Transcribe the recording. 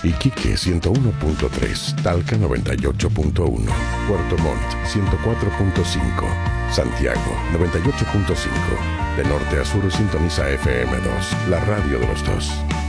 Iquique 101.3, Talca 98.1, Puerto Montt 104.5, Santiago 98.5. De norte a sur sintoniza FM2, la radio de los dos.